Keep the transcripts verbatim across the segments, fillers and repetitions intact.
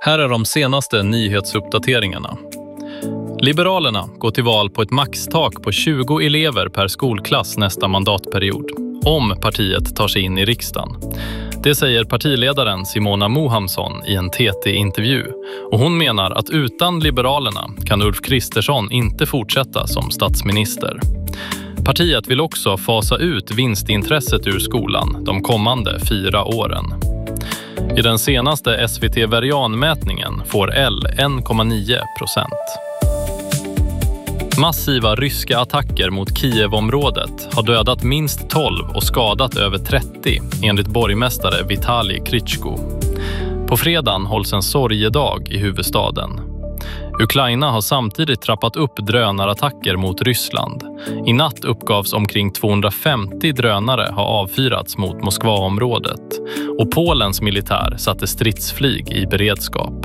Här är de senaste nyhetsuppdateringarna. Liberalerna går till val på ett maxtak på tjugo elever per skolklass nästa mandatperiod, om partiet tar sig in i riksdagen. Det säger partiledaren Simona Mohamsson i en T T-intervju, och hon menar att utan Liberalerna kan Ulf Kristersson inte fortsätta som statsminister. Partiet vill också fasa ut vinstintresset ur skolan de kommande fyra åren. I den senaste S V T-Verian-mätningen får L en komma nio procent. Massiva ryska attacker mot Kiev-området har dödat minst tolv och skadat över trettio, enligt borgmästare Vitali Klitschko. På fredagen hålls en sorgedag i huvudstaden. Ukraina har samtidigt trappat upp drönarattacker mot Ryssland. I natt uppgavs omkring tvåhundrafemtio drönare ha avfyrats mot Moskvaområdet, och Polens militär satte stridsflyg i beredskap.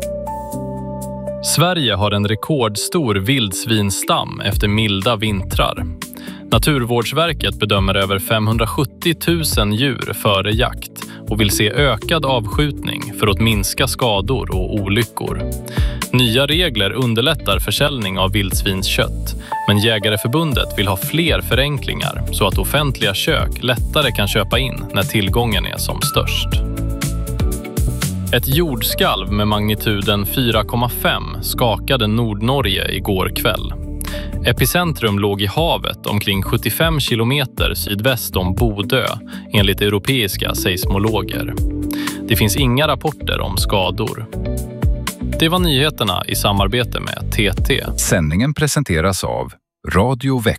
Sverige har en rekordstor vildsvinstam efter milda vintrar. Naturvårdsverket bedömer över femhundrasjuttio tusen djur före jakt och vill se ökad avskjutning för att minska skador och olyckor. Nya regler underlättar försäljning av vildsvinskött, men Jägareförbundet vill ha fler förenklingar så att offentliga kök lättare kan köpa in när tillgången är som störst. Ett jordskalv med magnituden fyra komma fem skakade Nordnorge igår kväll. Epicentrum låg i havet omkring sjuttiofem kilometer sydväst om Bodö, enligt europeiska seismologer. Det finns inga rapporter om skador. Det var nyheterna i samarbete med T T. Sändningen presenteras av Radio Vecka.